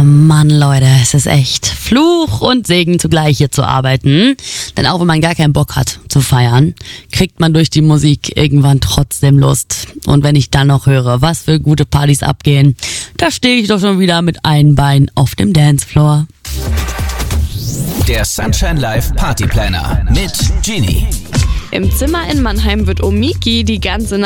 Mann, Leute, es ist echt Fluch und Segen zugleich hier zu arbeiten. Denn auch wenn man gar keinen Bock hat zu feiern, kriegt man durch die Musik irgendwann trotzdem Lust. Und wenn ich dann noch höre, was für gute Partys abgehen, da stehe ich doch schon wieder mit einem Bein auf dem Dancefloor. Der Sunshine Live Party Planner mit Genie. Im Zimmer in Mannheim wird Omiki die ganze Nacht